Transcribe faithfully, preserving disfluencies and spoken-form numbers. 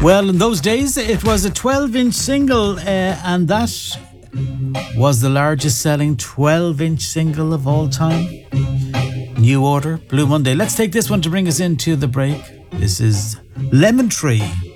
Well, in those days, it was a twelve-inch single, uh, and that was the largest selling twelve-inch single of all time. New Order, Blue Monday. Let's take this one to bring us into the break. This is Lemon Tree.